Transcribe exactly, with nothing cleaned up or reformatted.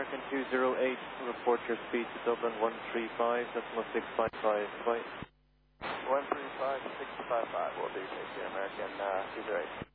American two zero eight, report your speed to Dublin one three five, decimal six five five, bye. one three five, six five five will do, take care, American uh, two zero eight.